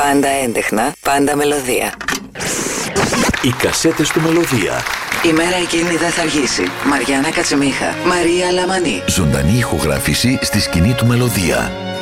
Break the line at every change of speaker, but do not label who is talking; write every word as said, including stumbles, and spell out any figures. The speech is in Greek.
Πάντα έντεχνα, πάντα μελωδία.
Οι κασέτες του Μελωδία.
Η μέρα εκείνη δεν θα αργήσει. Μαριάννα Κατσιμίχα, Μαρία Λαμανή.
Ζωντανή ηχογράφηση στη σκηνή του Μελωδία.